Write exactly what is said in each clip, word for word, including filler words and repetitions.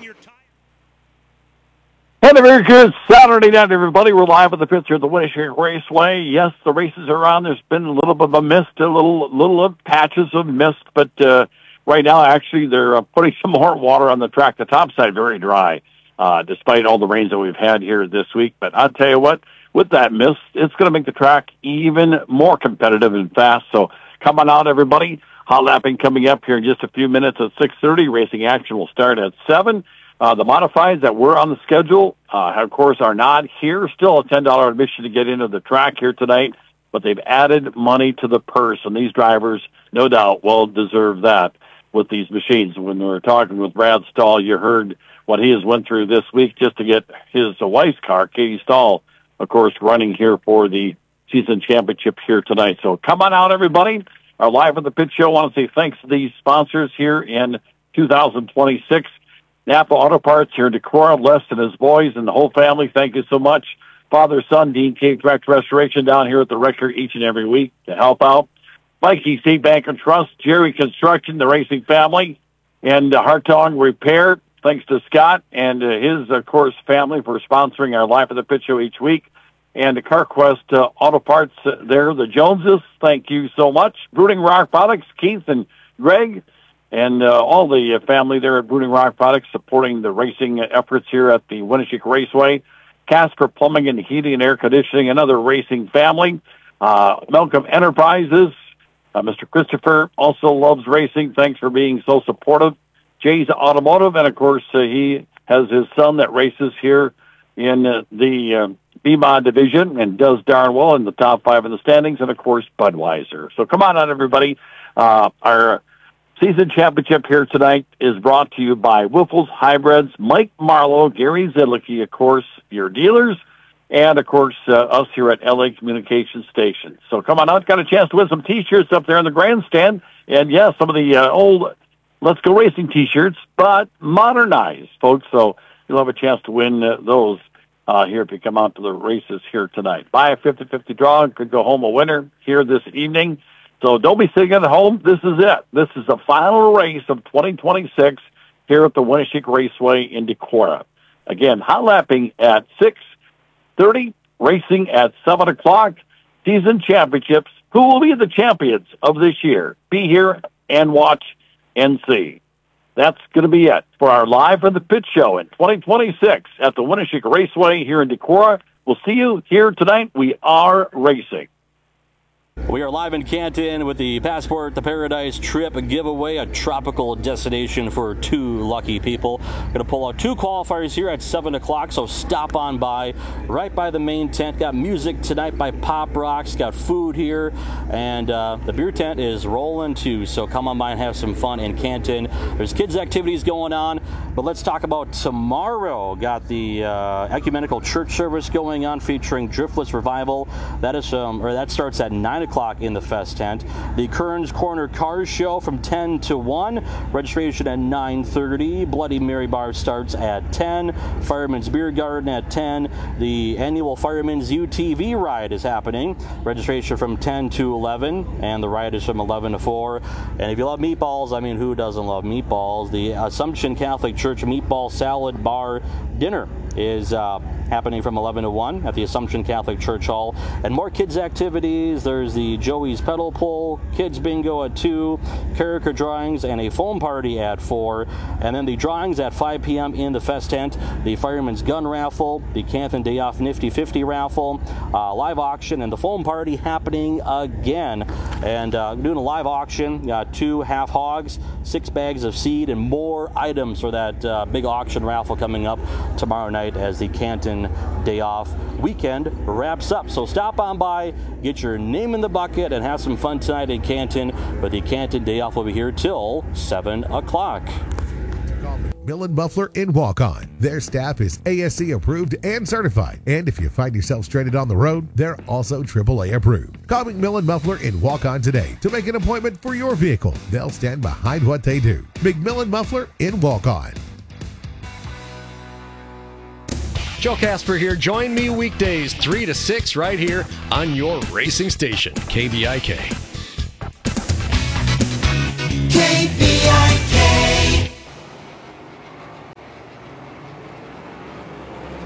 your tire. And a very good Saturday night, everybody. We're live at the pits here at the Winnebago Raceway. Yes, the races are on. There's been a little bit of a mist, a little little of patches of mist, but uh, right now, actually, they're uh, putting some more water on the track. The top side very dry, uh, despite all the rains that we've had here this week. But I'll tell you what, with that mist, it's going to make the track even more competitive and fast. So come on out, everybody. Hot lapping coming up here in just a few minutes at six thirty. Racing action will start at seven. Uh, the modifieds that were on the schedule, uh, of course, are not here. Still a ten dollars admission to get into the track here tonight, but they've added money to the purse, and these drivers, no doubt, will deserve that with these machines. When we were talking with Brad Stahl, you heard what he has went through this week just to get his wife's car, Katie Stahl, of course, running here for the season championship here tonight. So come on out, everybody. Our Live at the Pit Show. I want to say thanks to these sponsors here in two thousand twenty-six. Napa Auto Parts here in Decorah, Les and his boys and the whole family, thank you so much. Father, son, Dean Cave Direct Restoration down here at the record each and every week to help out. Mikey State Bank and Trust, Jerry Construction, the racing family, and uh, Hartong Repair. Thanks to Scott and uh, his, of course, family for sponsoring our Live at the Pit Show each week. And the CarQuest uh, Auto Parts uh, there, the Joneses, thank you so much. Brooding Rock Products, Keith and Greg, and uh, all the uh, family there at Brooding Rock Products supporting the racing efforts here at the Winnebago Raceway. Casper Plumbing and Heating and Air Conditioning, another racing family. Uh, Malcolm Enterprises, uh, Mister Christopher also loves racing. Thanks for being so supportive. Jay's Automotive, and of course, uh, he has his son that races here in uh, the uh, B M O D division and does darn well in the top five in the standings, and of course, Budweiser. So come on out, everybody. Uh, our season championship here tonight is brought to you by Wiffles Hybrids, Mike Marlowe, Gary Zidlicki, of course, your dealers, and, of course, uh, us here at L A Communications Station. So come on out. Got a chance to win some T-shirts up there in the grandstand. And, yes, yeah, some of the uh, old Let's Go Racing T-shirts, but modernized, folks. So you'll have a chance to win uh, those uh, here if you come out to the races here tonight. Buy a fifty-fifty draw and could go home a winner here this evening. So don't be sitting at home. This is it. This is the final race of twenty twenty-six here at the Winnebago Raceway in Decorah. Again, hot lapping at six thirty, racing at seven o'clock, season championships. Who will be the champions of this year? Be here and watch and see. That's going to be it for our Live from the Pit Show in twenty twenty-six at the Winnebago Raceway here in Decorah. We'll see you here tonight. We are racing. We are live in Canton with the Passport to Paradise trip giveaway, a tropical destination for two lucky people. Going to pull out two qualifiers here at seven o'clock, so stop on by right by the main tent. Got music tonight by Pop Rocks, got food here, and uh, the beer tent is rolling too, so come on by and have some fun in Canton. There's kids' activities going on, but let's talk about tomorrow. Got the uh, ecumenical church service going on featuring Driftless Revival. That is um, or that starts at nine o'clock in the Fest tent. The Kearns Corner Cars Show from ten to one. Registration at nine thirty. Bloody Mary Bar starts at ten. Fireman's Beer Garden at ten. The annual Fireman's U T V ride is happening. Registration from ten to eleven, and the ride is from eleven to four. And if you love meatballs, I mean, who doesn't love meatballs? The Assumption Catholic Church Meatball Salad Bar Dinner is uh, happening from eleven to one at the Assumption Catholic Church Hall. And more kids' activities. There's the Joey's Pedal Pull, Kids Bingo at two, character drawings, and a foam party at four. And then the drawings at five p.m. in the Fest tent. The Fireman's Gun Raffle, the Canton Day Off Nifty fifty Raffle, uh, live auction, and the foam party happening again. And uh, doing a live auction, got two half hogs, six bags of seed, and more items for that uh, big auction raffle coming up tomorrow night as the Canton Day Off weekend wraps up. So stop on by, get your name in the bucket, and have some fun tonight in Canton. But the Canton Day Off will be here till seven o'clock. McMillan Muffler in Walk-On. Their staff is A S C approved and certified. And if you find yourself stranded on the road, they're also triple A approved. Call McMillan Muffler in Walk-On today to make an appointment for your vehicle. They'll stand behind what they do. McMillan Muffler in Walk-On. Joe Casper here. Join me weekdays three to six right here on your racing station, K B I K. K B I K.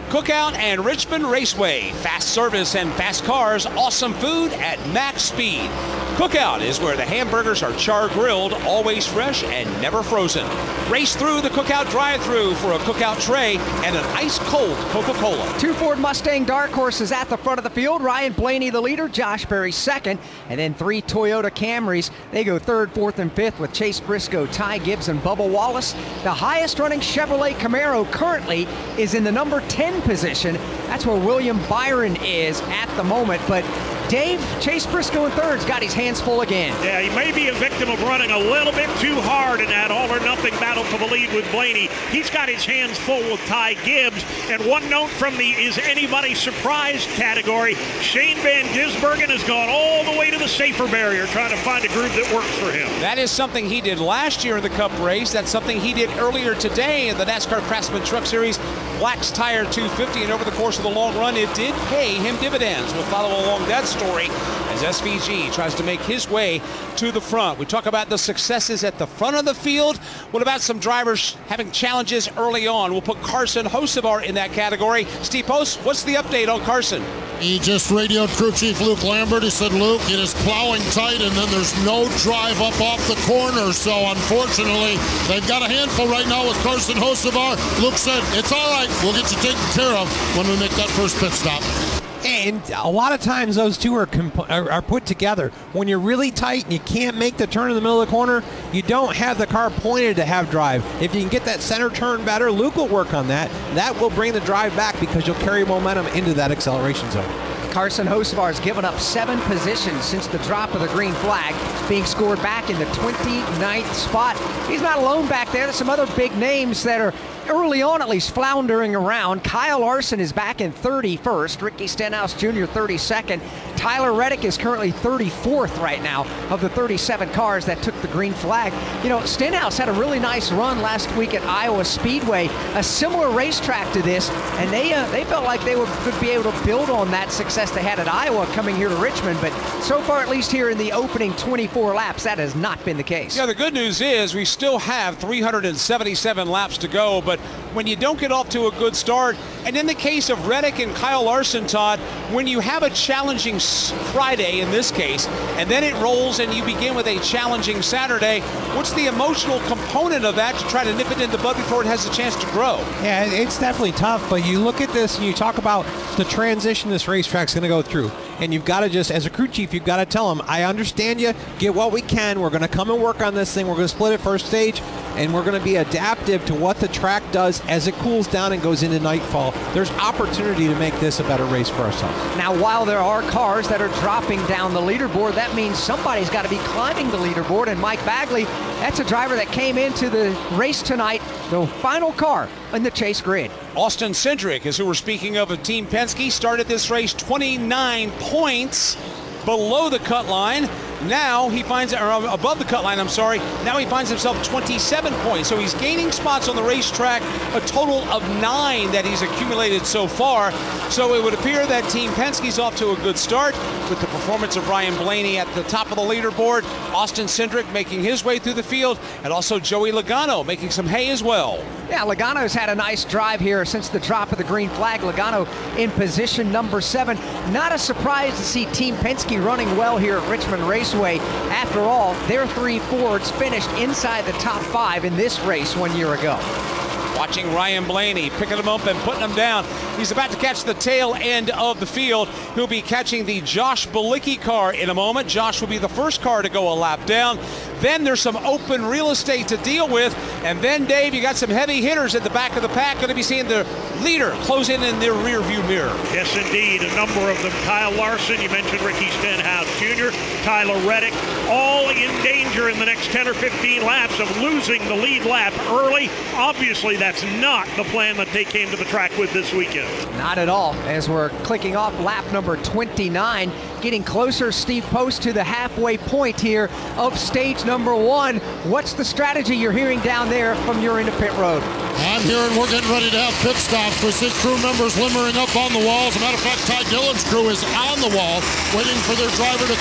Cookout and Richmond Raceway. Fast service and fast cars, awesome food at max speed. Cookout is where the hamburgers are char-grilled, always fresh and never frozen. Race through the Cookout drive-thru for a Cookout tray and an ice-cold Coca-Cola. Two Ford Mustang Dark Horses at the front of the field. Ryan Blaney the leader, Josh Berry second, and then three Toyota Camrys. They go third, fourth, and fifth with Chase Briscoe, Ty Gibbs, and Bubba Wallace. The highest running Chevrolet Camaro currently is in the number ten position. That's where William Byron is at the moment, but Dave, Chase Briscoe in third's got his hands full again. Yeah, he may be a victim of running a little bit too hard in that all-or-nothing battle for the lead with Blaney. He's got his hands full with Ty Gibbs. And one note from the Is Anybody Surprised category, Shane Van Gisbergen has gone all the way to the safer barrier trying to find a groove that works for him. That is something he did last year in the Cup race. That's something he did earlier today in the NASCAR Craftsman Truck Series Black's Tire two fifty. And over the course of the long run, it did pay him dividends. We'll follow along that story as S V G tries to make his way to the front. We talk about the successes at the front of the field. What about some drivers having challenges early on? We'll put Carson Hocevar in that category. Steve Post, what's the update on Carson? He just radioed crew chief Luke Lambert. He said, Luke, it is plowing tight, and then there's no drive up off the corner. So, unfortunately, they've got a handful right now with Carson Hocevar. Luke said, it's all right. We'll get you taken care of when we make that first pit stop. And a lot of times those two are, comp- are are put together. When you're really tight and you can't make the turn in the middle of the corner, you don't have the car pointed to have drive. If you can get that center turn better, Luke will work on that. That will bring the drive back because you'll carry momentum into that acceleration zone. Carson Hocevar has given up seven positions since the drop of the green flag, being scored back in the twenty-ninth spot. He's not alone back there. There's some other big names that are early on at least floundering around. Kyle Larson is back in thirty-first. Ricky Stenhouse Junior thirty-second. Tyler Reddick is currently thirty-fourth right now of the thirty-seven cars that took the green flag. You know, Stenhouse had a really nice run last week at Iowa Speedway, a similar racetrack to this, and they uh, they felt like they would could be able to build on that success they had at Iowa coming here to Richmond, but so far, at least here in the opening twenty-four laps, that has not been the case. Yeah, the good news is we still have three hundred seventy-seven laps to go, but when you don't get off to a good start, and in the case of Reddick and Kyle Larson, Todd, when you have a challenging Friday in this case, and then it rolls and you begin with a challenging Saturday, what's the emotional component of that to try to nip it in the bud before it has a chance to grow? Yeah, it's definitely tough, but you look at this and you talk about the transition this racetrack's going to go through, and you've got to just, as a crew chief, you've got to tell them, I understand you, get what we can, we're going to come and work on this thing, we're going to split it first stage, and we're going to be adaptive to what the track does as it cools down and goes into nightfall. There's opportunity to make this a better race for ourselves. Now, while there are cars that are dropping down the leaderboard, that means somebody's got to be climbing the leaderboard, and Mike Bagley, that's a driver that came into the race tonight, the final car in the chase grid. Austin Cindric is who we're speaking of of Team Penske, started this race twenty-nine points below the cut line. Now he finds, or above the cut line, I'm sorry. Now he finds himself twenty-seven points. So he's gaining spots on the racetrack, a total of nine that he's accumulated so far. So it would appear that Team Penske's off to a good start with the performance of Ryan Blaney at the top of the leaderboard, Austin Cindric making his way through the field, and also Joey Logano making some hay as well. Yeah, Logano's had a nice drive here since the drop of the green flag. Logano in position number seven. Not a surprise to see Team Penske running well here at Richmond Raceway. After all, their three Fords finished inside the top five in this race one year ago. Watching Ryan Blaney, picking him up and putting him down. He's about to catch the tail end of the field. He'll be catching the Josh Bilicki car in a moment. Josh will be the first car to go a lap down. Then there's some open real estate to deal with. And then, Dave, you got some heavy hitters at the back of the pack. Going to be seeing the leader close in in their rear view mirror. Yes, indeed. A number of them. Kyle Larson, you mentioned Ricky Stenhouse Junior, Tyler Reddick, all in danger in the next ten or fifteen laps of losing the lead lap early. Obviously, that's not the plan that they came to the track with this weekend. Not at all. As we're clicking off lap number twenty-nine, getting closer, Steve Post, to the halfway point here of stage number one. What's the strategy you're hearing down there from your end of pit road? I'm hearing we're getting ready to have pit stops. We see crew members limbering up on the wall. As a matter of fact, Ty Dillon's crew is on the wall, waiting for their driver to come in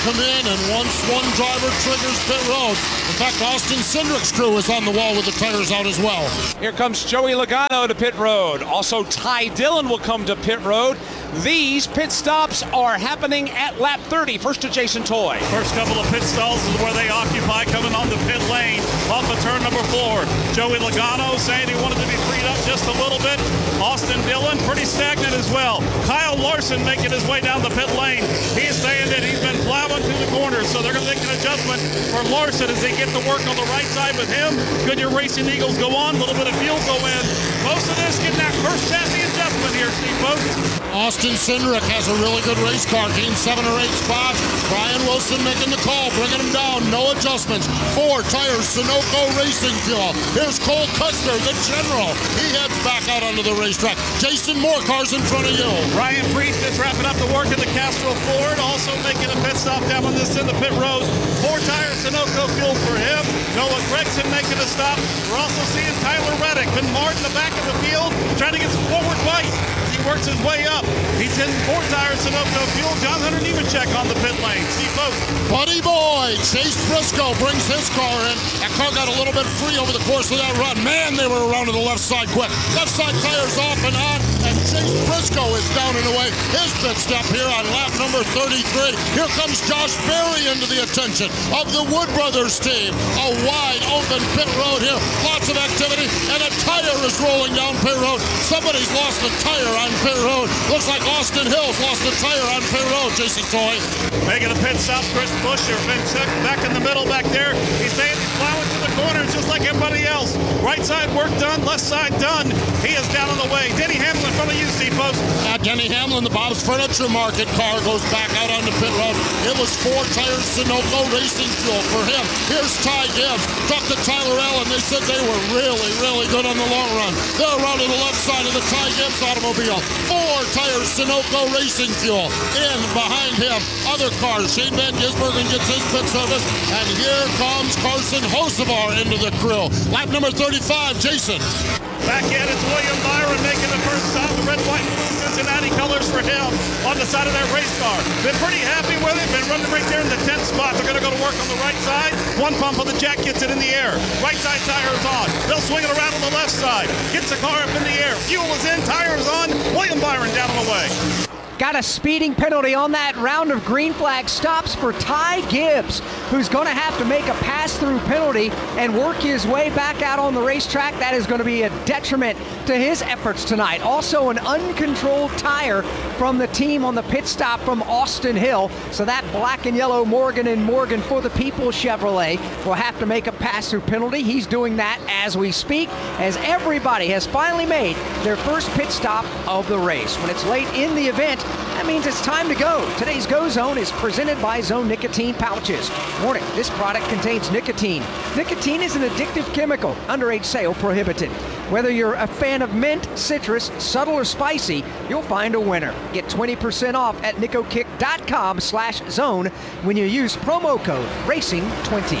and once one driver triggers pit road, in fact, Austin Cindric's crew is on the wall with the tires out as well. Here comes Joey Logano to pit road. Also, Ty Dillon will come to pit road. These pit stops are happening at lap thirty. First to Jason Toy. First couple of pit stalls is where they occupy, coming on the pit lane off of turn number four. Joey Logano saying he wanted to be freed up just a little bit. Austin Dillon pretty stagnant as well. Kyle Larson making his way down the pit lane. He's saying that he's been plowing through the corners, so they're going to make an adjustment for Larson as they get to work on the right side with him. Goodyear Racing Eagles go on, a little bit of fuel go in. Most of this getting that first chassis adjustment here, Steve Post. Austin Cindric has a really good race car, gained seven or eight spots. Brian Wilson making the call, bringing him down, no adjustments. Four tires, Sunoco Racing Fuel. Here's Cole Custer, the general. He heads back out onto the racetrack. Jason, more cars in front of you. Ryan Priest is wrapping up the work at the Castro Ford, also making a pit stop down on this in the pit road. Four tires, Sunoco Fuel for him. Noah Gregson making a stop. We're also seeing Tyler Reddick, been marred in the back of the field, trying to get some forward bite as he works his way up. He's in four tires, Sunoco Fuel. John Hunter Nemechek on the pit lane. Steve Post. Buddy boy, Chase Briscoe brings his car in. That car got a little bit free over the course of that run. Man, they were around to the left side quick. Left side tires off and on, and Chase Briscoe is down and away. His pit stop here on lap number thirty-three. Here comes Josh Berry into the attention of the Wood Brothers team. A wide open pit road here. Lots of activity, and a tire is rolling down pit road. Somebody's lost a tire on pit road. Looks like Austin Hill's lost a tire on pit road, Jason Toy. Making a pit stop, Chris Buescher been stuck back in the middle back there. He's saying he's plowing through the corners just like everybody else. Right side work done, left side done. He is down on the way. Denny Hamlin in front of you, Steve Post. Uh, Denny Hamlin, the Bob's Furniture Market car, goes back out on the pit road. It was four tires, Sunoco Racing Fuel for him. Here's Ty Gibbs. Talked to Tyler Allen. They said they were really, really good on the long run. They're around to the left side of the Ty Gibbs automobile. Four tires, Sunoco Racing Fuel. In behind him, other cars. Shane Van Gisbergen gets his pit service. And here comes Carson Hocevar into the crew. Lap number thirty-five, Jason. Back in, it's William Byron making the first stop. The red, white, and blue Cincinnati colors for him on the side of their race car. Been pretty happy with it. Been running right there in the tenth spot. They're going to go to work on the right side. One pump of the jack gets it in the air. Right side tire is on. They'll swing it around on the left side. Gets the car up in the air. Fuel is in. Tire is on. William Byron down on the way. Got a speeding penalty on that round of green flag stops for Ty Gibbs, who's going to have to make a pass-through penalty and work his way back out on the racetrack. That is going to be a detriment to his efforts tonight. Also, an uncontrolled tire from the team on the pit stop from Austin Hill. So that black and yellow Morgan and Morgan for the People Chevrolet will have to make a pass-through penalty. He's doing that as we speak, as everybody has finally made their first pit stop of the race. When it's late in the event, that means it's time to go. Today's Go Zone is presented by Zone Nicotine Pouches. Warning, this product contains nicotine. Nicotine is an addictive chemical. Underage sale prohibited. Whether you're a fan of mint, citrus, subtle, or spicy, you'll find a winner. Get twenty percent off at nicokick.com slash zone when you use promo code racing twenty.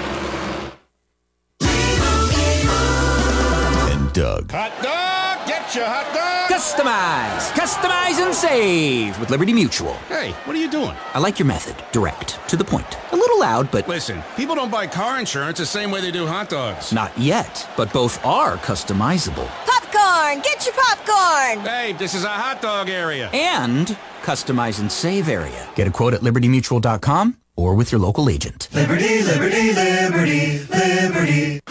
And Doug. Hot dog, get your hot dog. Customize, customize and save with Liberty Mutual. Hey, what are you doing? I like your method. Direct, to the point. A little loud, but... Listen, people don't buy car insurance the same way they do hot dogs. Not yet, but both are customizable. Popcorn! Get your popcorn! Hey, this is a hot dog area. And customize and save area. Get a quote at liberty mutual dot com or with your local agent. Liberty, liberty, liberty, liberty.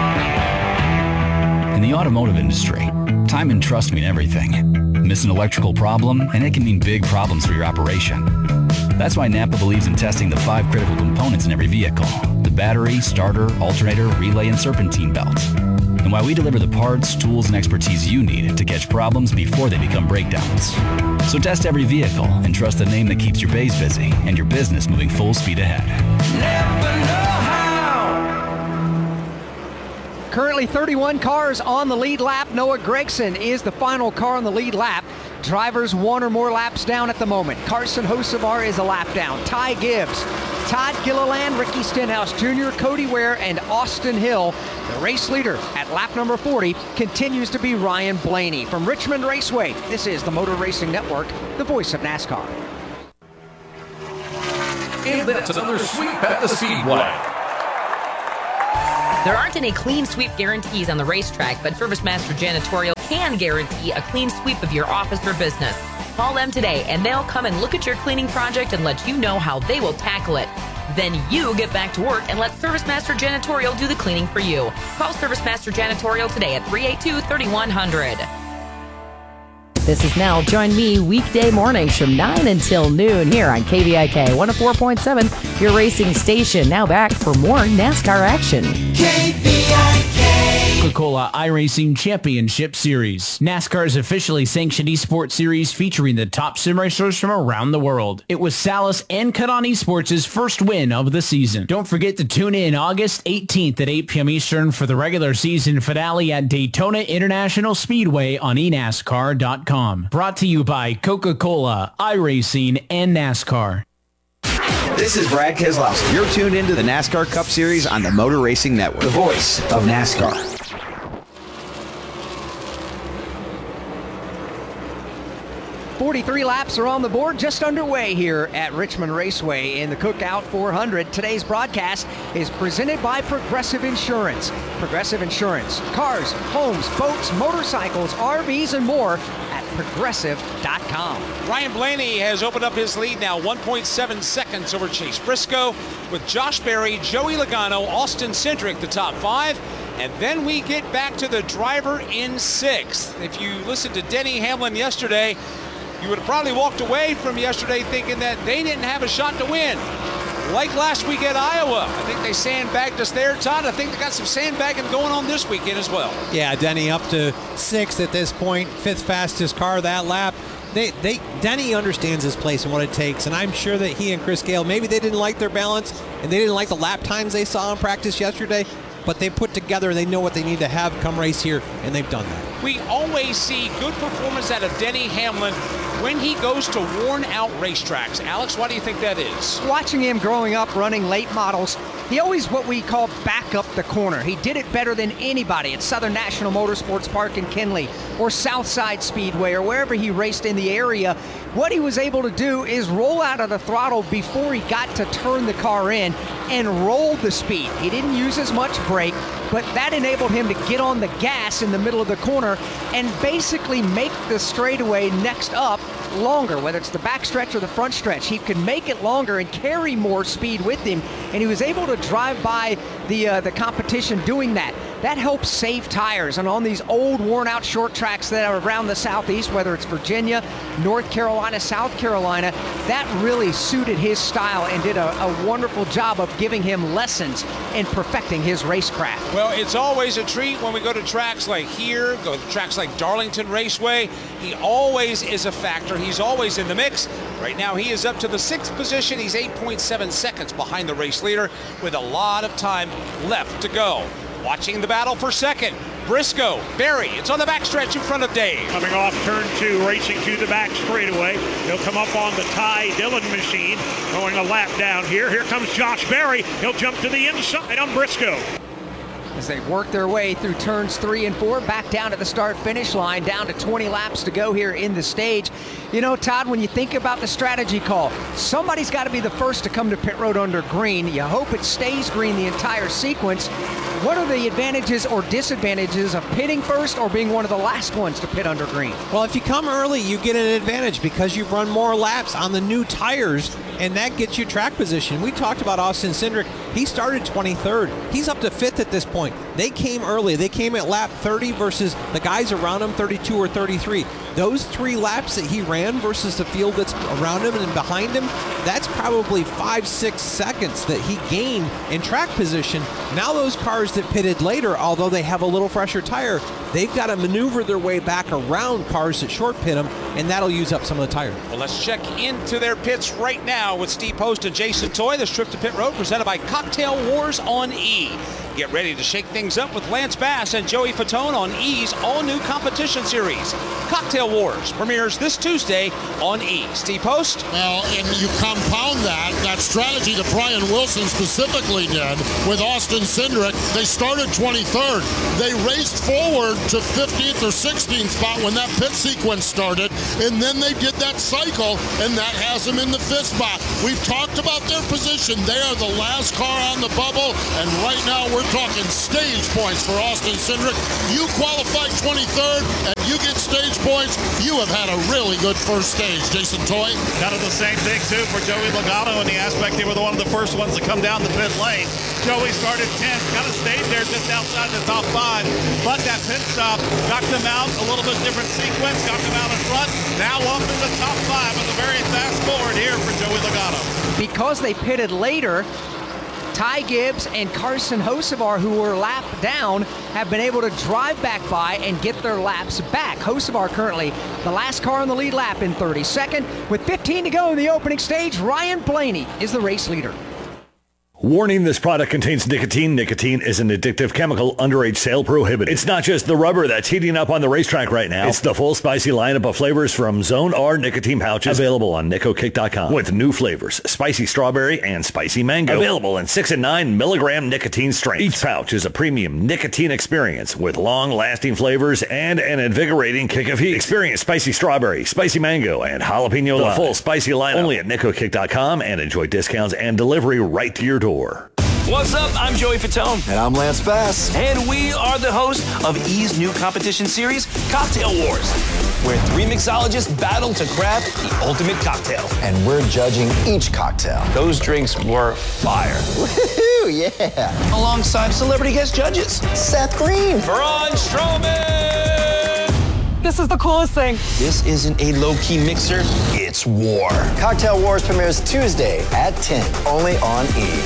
In the automotive industry, time and trust mean everything. Miss an electrical problem, and it can mean big problems for your operation. That's why Napa believes in testing the five critical components in every vehicle: the battery, starter, alternator, relay, and serpentine belts. And why we deliver the parts, tools, and expertise you need to catch problems before they become breakdowns. So test every vehicle and trust the name that keeps your bays busy and your business moving full speed ahead. Never know how. Currently thirty-one cars on the lead lap. Noah Gregson is the final car on the lead lap. Drivers one or more laps down at the moment. Carson Hocevar is a lap down. Ty Gibbs, Todd Gilliland, Ricky Stenhouse Junior, Cody Ware, and Austin Hill. The race leader at lap number forty continues to be Ryan Blaney. From Richmond Raceway, this is the Motor Racing Network, the voice of NASCAR. And that's another sweep at the Speedway. There aren't any clean sweep guarantees on the racetrack, but ServiceMaster Janitorial can guarantee a clean sweep of your office or business. Call them today, and they'll come and look at your cleaning project and let you know how they will tackle it. Then you get back to work and let ServiceMaster Janitorial do the cleaning for you. Call ServiceMaster Janitorial today at three eight two, three one zero zero. This is Nell. Join me weekday mornings from nine until noon here on K V I K one oh four point seven, your racing station. Now back for more NASCAR action. K V I K. Coca-Cola iRacing Championship Series. NASCAR's officially sanctioned esports series featuring the top sim racers from around the world. It was Salas and Cut-On Esports' first win of the season. Don't forget to tune in August eighteenth at eight p.m. Eastern for the regular season finale at Daytona International Speedway on e NASCAR dot com. Brought to you by Coca-Cola, iRacing, and NASCAR. This is Brad Keselowski. You're tuned into the NASCAR Cup Series on the Motor Racing Network, the voice of NASCAR. forty-three laps are on the board, just underway here at Richmond Raceway in the Cookout four hundred. Today's broadcast is presented by Progressive Insurance. Progressive Insurance. Cars, homes, boats, motorcycles, R Vs, and more at progressive dot com. Ryan Blaney has opened up his lead now, one point seven seconds over Chase Briscoe, with Josh Berry, Joey Logano, Austin Cindric the top five. And then we get back to the driver in sixth. If you listened to Denny Hamlin yesterday, you would have probably walked away from yesterday thinking that they didn't have a shot to win. Like last week at Iowa. I think they sandbagged us there, Todd. I think they got some sandbagging going on this weekend as well. Yeah, Denny up to sixth at this point, fifth fastest car that lap. They, they, Denny understands his place and what it takes, and I'm sure that he and Chris Gale, maybe they didn't like their balance, and they didn't like the lap times they saw in practice yesterday, but they put together, they know what they need to have come race here, and they've done that. We always see good performance out of Denny Hamlin when he goes to worn-out racetracks. Alex, why do you think that is? Watching him growing up running late models, he always what we call back up the corner. He did it better than anybody at Southern National Motorsports Park in Kinley or Southside Speedway or wherever he raced in the area. What he was able to do is roll out of the throttle before he got to turn the car in and roll the speed. He didn't use as much brake, but that enabled him to get on the gas in the middle of the corner and basically make the straightaway next up longer, whether it's the back stretch or the front stretch. He could make it longer and carry more speed with him, and he was able to drive by the uh, the competition doing that. That helps save tires, and on these old worn-out short tracks that are around the Southeast, whether it's Virginia, North Carolina, South Carolina, that really suited his style and did a, a wonderful job of giving him lessons in perfecting his racecraft. Well, it's always a treat when we go to tracks like here, go to tracks like Darlington Raceway. He always is a factor. He's always in the mix. Right now, he is up to the sixth position. He's eight point seven seconds behind the race leader with a lot of time left to go. Watching the battle for second, Briscoe, Berry, it's on the backstretch in front of Dave. Coming off turn two, racing to the back straightaway. He'll come up on the Ty Dillon machine, going a lap down here. Here comes Josh Berry. He'll jump to the inside on Briscoe. As they work their way through turns three and four, back down to the start-finish line, down to twenty laps to go here in the stage. You know, Todd, when you think about the strategy call, somebody's got to be the first to come to pit road under green. You hope it stays green the entire sequence. What are the advantages or disadvantages of pitting first or being one of the last ones to pit under green? Well, if you come early, you get an advantage because you run more laps on the new tires, and that gets you track position. We talked about Austin Cindric. He started twenty-third. He's up to fifth at this point. They came early. They came at lap thirty versus the guys around him, thirty-two or thirty-three. Those three laps that he ran versus the field that's around him and behind him, that's probably five, six seconds that he gained in track position. Now those cars that pitted later, although they have a little fresher tire, they've got to maneuver their way back around cars that short pit them, and that'll use up some of the tire. Well, let's check into their pits right now with Steve Post and Jason Toy. This trip to pit road presented by Cocktail Wars on E. Get ready to shake things up with Lance Bass and Joey Fatone on E's all-new competition series. Cocktail Wars premieres this Tuesday on E! Steve Post? Well, and you compound that, that strategy that Brian Wilson specifically did with Austin Cindric. They started twenty-third. They raced forward to fifteenth or sixteenth spot when that pit sequence started, and then they did that cycle, and that has them in the fifth spot. We've talked about their position. They are the last car on the bubble, and right now we're talking stage points for Austin Cindric. You qualified twenty-third, and you get stage points. You have had a really good first stage, Jason Toy. Kind of the same thing, too, for Joey Logano in the aspect they were one of the first ones to come down the pit lane. Joey started tenth, kind of stayed there just outside the top five, but that pit stop got them out, a little bit different sequence, got them out in front. Now up in the top five on the very fast forward here for Joey Logano. Because they pitted later, Ty Gibbs and Carson Hocevar, who were lapped down, have been able to drive back by and get their laps back. Hocevar currently the last car on the lead lap in thirty-second. With fifteen to go in the opening stage, Ryan Blaney is the race leader. Warning, this product contains nicotine. Nicotine is an addictive chemical. Underage sale prohibited. It's not just the rubber that's heating up on the racetrack right now. It's the full spicy lineup of flavors from Zone R nicotine pouches available on Nico Kick dot com with new flavors, spicy strawberry and spicy mango, available in six and nine milligram nicotine strengths. Each pouch is a premium nicotine experience with long-lasting flavors and an invigorating kick of heat. Experience spicy strawberry, spicy mango, and jalapeno lime. The full spicy lineup only at Nico Kick dot com, and enjoy discounts and delivery right to your door. What's up? I'm Joey Fatone. And I'm Lance Bass. And we are the hosts of E's new competition series, Cocktail Wars, where three mixologists battle to craft the ultimate cocktail. And we're judging each cocktail. Those drinks were fire. Woohoo, yeah. Alongside celebrity guest judges. Seth Green. Braun Strowman. This is the coolest thing. This isn't a low-key mixer, it's war. Cocktail Wars premieres Tuesday at ten, only on E!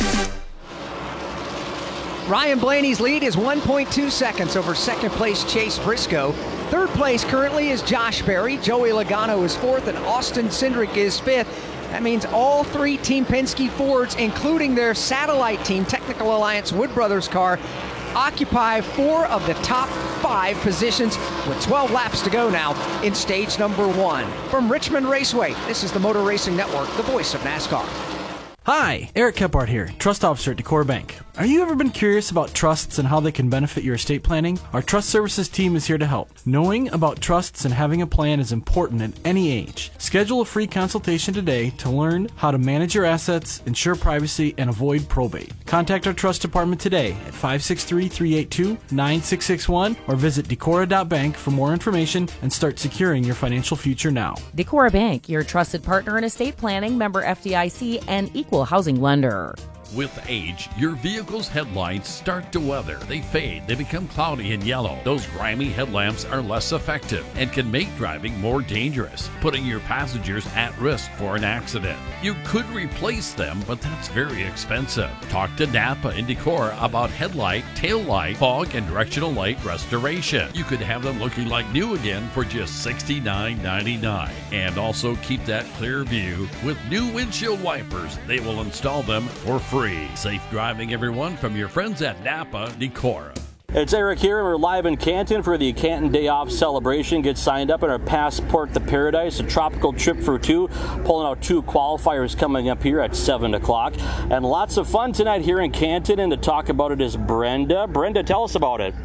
Ryan Blaney's lead is one point two seconds over second place Chase Briscoe. Third place currently is Josh Berry. Joey Logano is fourth, and Austin Cindric is fifth. That means all three Team Penske Fords, including their satellite team, Technical Alliance Wood Brothers car, occupy four of the top five positions with twelve laps to go now in stage number one. From Richmond Raceway, this is the Motor Racing Network, the voice of NASCAR. Hi, Eric Kephart here, Trust Officer at Decor Bank. Are you ever been curious about trusts and how they can benefit your estate planning? Our Trust Services team is here to help. Knowing about trusts and having a plan is important at any age. Schedule a free consultation today to learn how to manage your assets, ensure privacy, and avoid probate. Contact our trust department today at five six three, three eight two, nine six six one or visit decora dot bank for more information and start securing your financial future now. Decora Bank, your trusted partner in estate planning, member F D I C, and equal housing lender. With age, your vehicle's headlights start to weather. They fade, they become cloudy and yellow. Those grimy headlamps are less effective and can make driving more dangerous, putting your passengers at risk for an accident. You could replace them, but that's very expensive. Talk to Napa and Decor about headlight, tail light, fog, and directional light restoration. You could have them looking like new again for just sixty-nine ninety-nine. And also keep that clear view with new windshield wipers. They will install them for free. Safe driving, everyone, from your friends at Napa Decor. It's Eric here. We're live in Canton for the Canton Day Off celebration. Get signed up in our Passport to Paradise, a tropical trip for two. Pulling out two qualifiers coming up here at seven o'clock. And lots of fun tonight here in Canton. And to talk about it is Brenda. Brenda, tell us about it.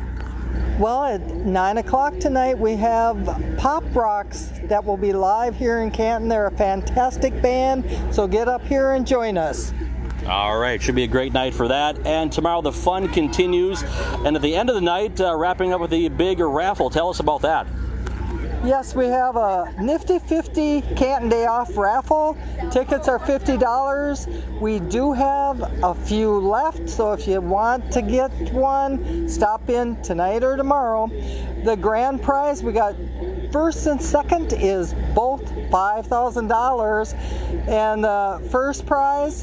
Well, at nine o'clock tonight, we have Pop Rocks that will be live here in Canton. They're a fantastic band, so get up here and join us. All right, should be a great night for that. And tomorrow the fun continues. And at the end of the night, uh, wrapping up with the big raffle. Tell us about that. Yes, we have a nifty fifty Canton Day Off raffle. Tickets are fifty dollars. We do have a few left, so if you want to get one, stop in tonight or tomorrow. The grand prize, we got first and second is both five thousand dollars. And the first prize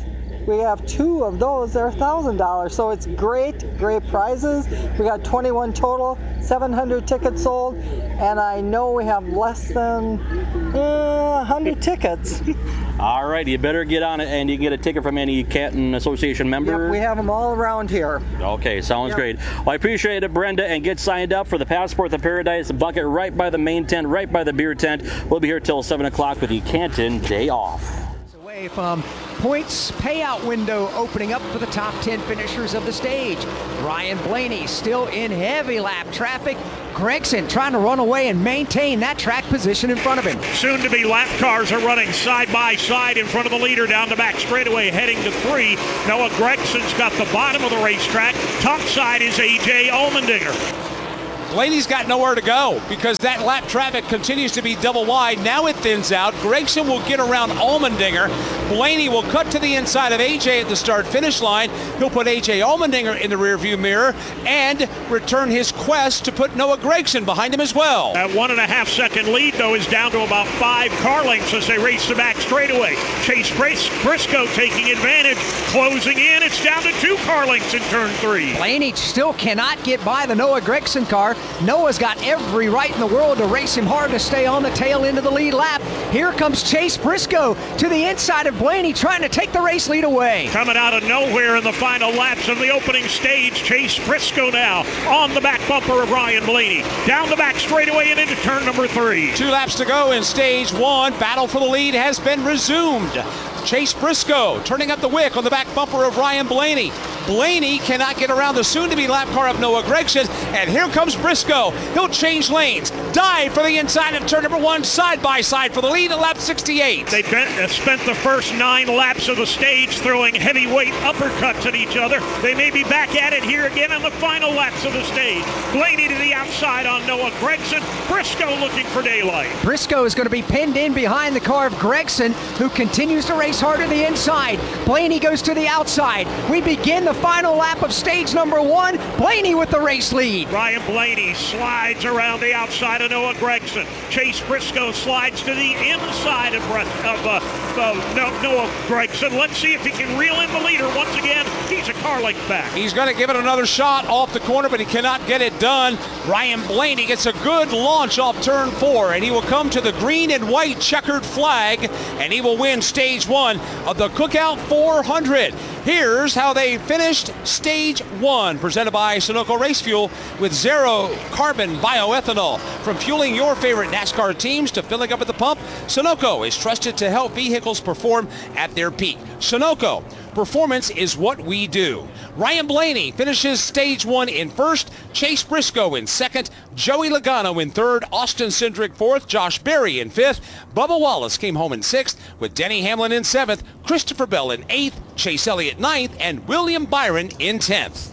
We have two of those. They're one thousand dollars. So it's great, great prizes. We got twenty-one total, seven hundred tickets sold, and I know we have less than uh, one hundred tickets. All right, you better get on it, and you can get a ticket from any Canton Association member. Yep, we have them all around here. Okay, sounds Yep. great. Well, I appreciate it, Brenda, and get signed up for the Passport to Paradise bucket right by the main tent, right by the beer tent. We'll be here till seven o'clock with the Canton Day Off. Away from points payout window opening up for the top ten finishers of the stage. Ryan Blaney still in heavy lap traffic. Gregson trying to run away and maintain that track position in front of him. Soon to be lap cars are running side by side in front of the leader down the back straightaway heading to three. Noah Gregson's got the bottom of the racetrack. Top side is A J Allmendinger. Blaney's got nowhere to go because that lap traffic continues to be double wide. Now it thins out. Gregson will get around Allmendinger. Blaney will cut to the inside of A J at the start-finish line. He'll put A J Allmendinger in the rearview mirror and return his quest to put Noah Gregson behind him as well. That one and a half second lead, though, is down to about five car lengths as they race the back straightaway. Chase Bris- Briscoe taking advantage, closing in. It's down to two car lengths in turn three. Blaney still cannot get by the Noah Gregson car. Noah's got every right in the world to race him hard to stay on the tail end of the lead lap. Here comes Chase Briscoe to the inside of Blaney, trying to take the race lead away. Coming out of nowhere in the final laps of the opening stage, Chase Briscoe now on the back bumper of Ryan Blaney. Down the back straightaway and into turn number three. Two laps to go in stage one. Battle for the lead has been resumed. Chase Briscoe turning up the wick on the back bumper of Ryan Blaney. Blaney cannot get around the soon-to-be lap car of Noah Gregson, and here comes Briscoe. He'll change lanes, dive for the inside of turn number one, side-by-side for the lead at lap sixty-eight. They've been, spent the first nine laps of the stage throwing heavyweight uppercuts at each other. They may be back at it here again in the final laps of the stage. Blaney to the outside on Noah Gregson. Briscoe looking for daylight. Briscoe is going to be pinned in behind the car of Gregson, who continues to race hard to the inside. Blaney goes to the outside. We begin the final lap of stage number one. Blaney with the race lead. Ryan Blaney slides around the outside of Noah Gregson. Chase Briscoe slides to the inside of, of uh, uh, Noah Gregson. Let's see if he can reel in the leader once again. He's a car length back. He's going to give it another shot off the corner, but he cannot get it done. Ryan Blaney gets a good launch off turn four, and he will come to the green and white checkered flag, and he will win stage one of the Cookout four hundred. Here's how they finished stage one, presented by Sunoco Race Fuel with zero carbon bioethanol. From fueling your favorite NASCAR teams to filling up at the pump, Sunoco is trusted to help vehicles perform at their peak. Sunoco, performance is what we do. Ryan Blaney finishes stage one in first, Chase Briscoe in second, Joey Logano in third, Austin Cindric fourth, Josh Berry in fifth, Bubba Wallace came home in sixth, with Denny Hamlin in seventh, Christopher Bell in eighth, Chase Elliott ninth, and William Byron in tenth.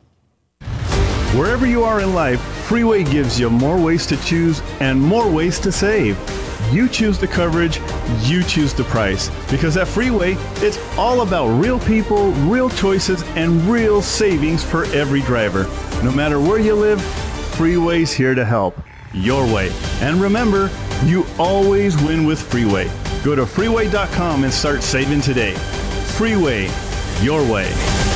Wherever you are in life, Freeway gives you more ways to choose and more ways to save. You choose the coverage, you choose the price. Because at Freeway, it's all about real people, real choices, and real savings for every driver. No matter where you live, Freeway's here to help. Your way. And remember, you always win with Freeway. Go to freeway dot com and start saving today. Freeway, your way.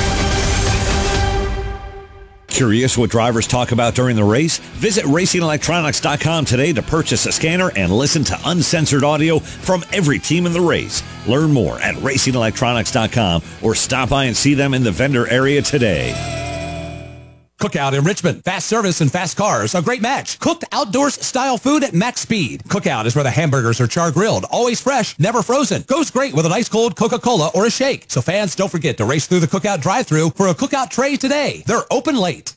Curious what drivers talk about during the race? Visit racing electronics dot com today to purchase a scanner and listen to uncensored audio from every team in the race. Learn more at racing electronics dot com or stop by and see them in the vendor area today. Cookout in Richmond. Fast service and fast cars. A great match. Cooked outdoors style food at max speed. Cookout is where the hamburgers are char grilled. Always fresh, never frozen. Goes great with an ice cold Coca-Cola or a shake. So fans, don't forget to race through the Cookout drive-thru for a Cookout tray today. They're open late.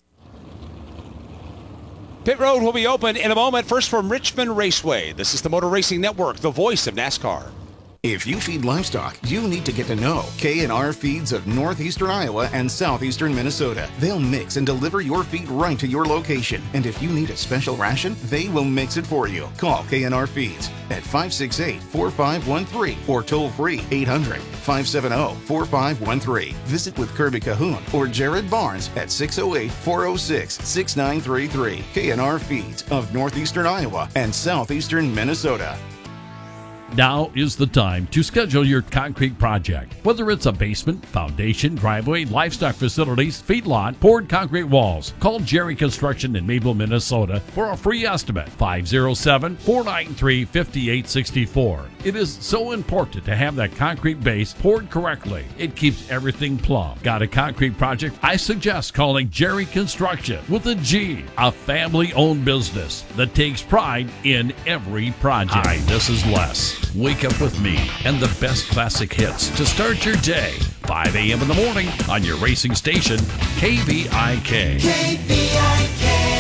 Pit Road will be open in a moment. First from Richmond Raceway. This is the Motor Racing Network, the voice of NASCAR. If you feed livestock, you need to get to know K and R Feeds of northeastern Iowa and southeastern Minnesota. They'll mix and deliver your feed right to your location. And if you need a special ration, they will mix it for you. Call K and R Feeds at five six eight, four five one three or toll free eight hundred, five seven zero, four five one three. Visit with Kirby Cahoon or Jared Barnes at six oh eight, four oh six, six nine three three. K and R Feeds of northeastern Iowa and southeastern Minnesota. Now is the time to schedule your concrete project. Whether it's a basement, foundation, driveway, livestock facilities, feedlot, poured concrete walls, call Jerry Construction in Maple, Minnesota for a free estimate. five oh seven, four nine three, five eight six four. It is so important to have that concrete base poured correctly. It keeps everything plumb. Got a concrete project? I suggest calling Jerry Construction with a G, a family-owned business that takes pride in every project. Hi, this is Les. Wake up with me and the best classic hits to start your day. five a.m. in the morning on your racing station, K V I K. K V I K.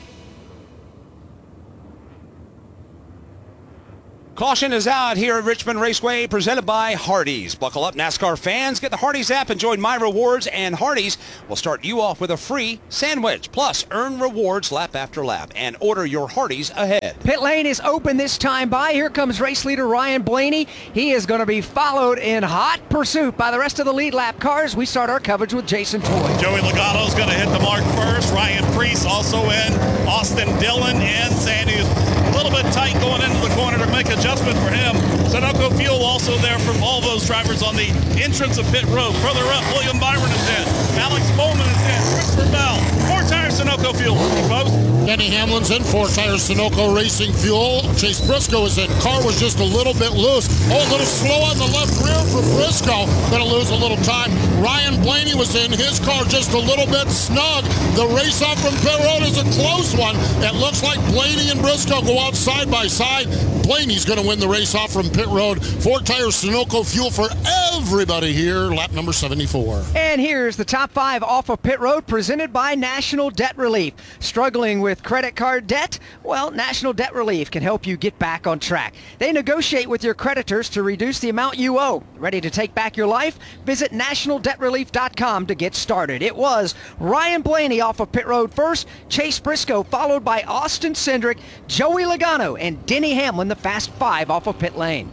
Caution is out here at Richmond Raceway, presented by Hardee's. Buckle up, NASCAR fans. Get the Hardee's app and join My Rewards, and Hardee's will start you off with a free sandwich. Plus, earn rewards lap after lap and order your Hardee's ahead. Pit lane is open this time by. Here comes race leader Ryan Blaney. He is going to be followed in hot pursuit by the rest of the lead lap cars. We start our coverage with Jason Toy. Joey Logano's going to hit the mark first. Ryan Preece also in. Austin Dillon in. Sandy's a little bit tight going into the corner to make adjustment for him. Sunoco Fuel also there from all those drivers on the entrance of pit road. Further up, William Byron is in. Alex Bowman is in. Christopher Bell. Four tires Sunoco Fuel. Post. Denny Hamlin's in. Four tires Sunoco Racing Fuel. Chase Briscoe is in. Car was just a little bit loose. Oh, a little slow on the left rear for Briscoe. Going to lose a little time. Ryan Blaney was in. His car just a little bit snug. The race off from pit road is a close one. It looks like Blaney and Briscoe go out side by side. Blaney's going to win the race off from pit road. Four tires Sunoco Fuel for everybody here. Lap number seventy-four. And here's the top five off of pit road, presented by National Debt Relief. Struggling with credit card debt? Well, National Debt Relief can help you get back on track. They negotiate with your creditors to reduce the amount you owe. Ready to take back your life? Visit national debt relief dot com to get started. It was Ryan Blaney off of pit road first, Chase Briscoe followed by Austin Cindric, Joey Logano, and Denny Hamlin, the fast five off of pit lane.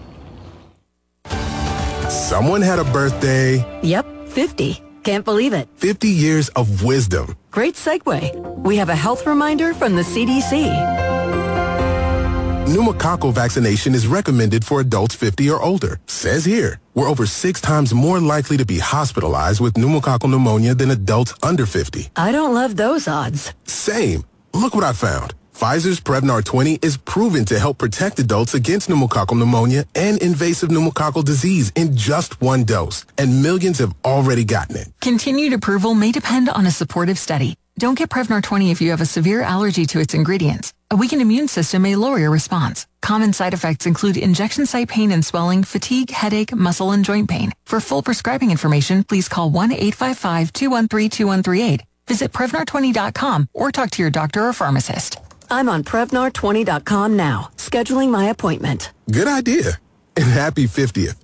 Someone had a birthday. Yep, fifty. Can't believe it. fifty years of wisdom. Great segue. We have a health reminder from the C D C. Pneumococcal vaccination is recommended for adults fifty or older. Says here, we're over six times more likely to be hospitalized with pneumococcal pneumonia than adults under fifty. I don't love those odds. Same. Look what I found. Pfizer's Prevnar twenty is proven to help protect adults against pneumococcal pneumonia and invasive pneumococcal disease in just one dose, and millions have already gotten it. Continued approval may depend on a supportive study. Don't get Prevnar twenty if you have a severe allergy to its ingredients. A weakened immune system may lower your response. Common side effects include injection site pain and swelling, fatigue, headache, muscle, and joint pain. For full prescribing information, please call one eight five five, two one three, two one three eight. Visit Prevnar twenty dot com or talk to your doctor or pharmacist. I'm on Prevnar twenty dot com now, scheduling my appointment. Good idea. And happy fiftieth.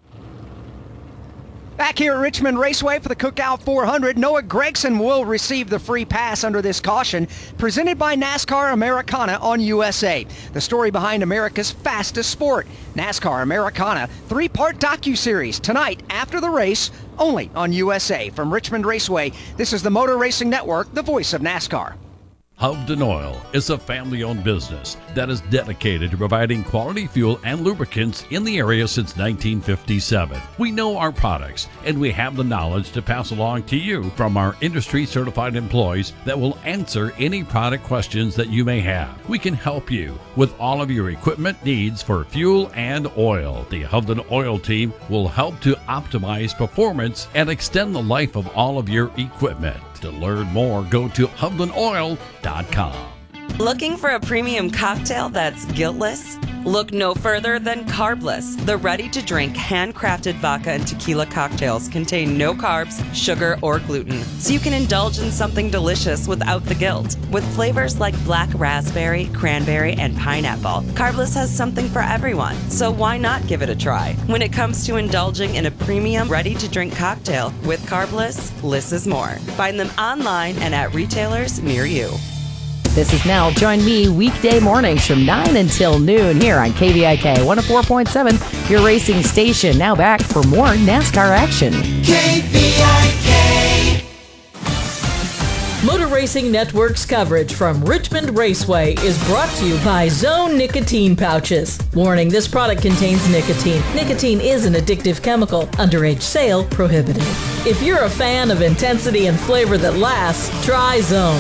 Back here at Richmond Raceway for the Cookout four hundred, Noah Gragson will receive the free pass under this caution, presented by NASCAR Americana on U S A. The story behind America's fastest sport, NASCAR Americana, three-part docuseries tonight after the race, only on U S A. From Richmond Raceway, this is the Motor Racing Network, the voice of NASCAR. Hovden Oil is a family-owned business that is dedicated to providing quality fuel and lubricants in the area since nineteen fifty-seven. We know our products, and we have the knowledge to pass along to you from our industry-certified employees that will answer any product questions that you may have. We can help you with all of your equipment needs for fuel and oil. The Hovden Oil team will help to optimize performance and extend the life of all of your equipment. To learn more, go to hovden oil dot com. Looking for a premium cocktail that's guiltless? Look no further than Carbless. The ready-to-drink, handcrafted vodka and tequila cocktails contain no carbs, sugar, or gluten, so you can indulge in something delicious without the guilt. With flavors like black raspberry, cranberry, and pineapple, Carbless has something for everyone, so why not give it a try? When it comes to indulging in a premium, ready-to-drink cocktail with Carbless, less is more. Find them online and at retailers near you. This is Nell. Join me weekday mornings from nine until noon here on K V I K one oh four point seven, your racing station. Now back for more NASCAR action. K V I K. Motor Racing Network's coverage from Richmond Raceway is brought to you by Zone Nicotine Pouches. Warning, this product contains nicotine. Nicotine is an addictive chemical. Underage sale prohibited. If you're a fan of intensity and flavor that lasts, try Zone.